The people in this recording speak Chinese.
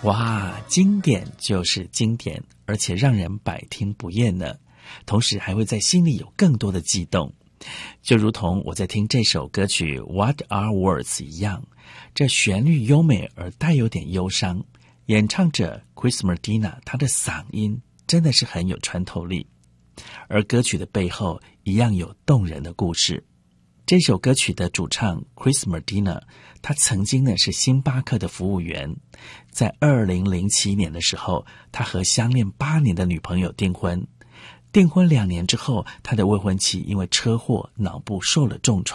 哇，经典就是经典，而且让人百听不厌呢，同时还会在心里有更多的悸动，就如同我在听这首歌曲 What Are Words 一样，这旋律优美而带有点忧伤，演唱者 Chris Medina 他的嗓音真的是很有穿透力，而歌曲的背后一样有动人的故事。这首歌曲的主唱 Chris Medina 他曾经呢是星巴克的服务员，在2007年的时候，他和相恋8年的女朋友订婚，订婚2年之后，他的未婚妻因为车祸脑部受了重创。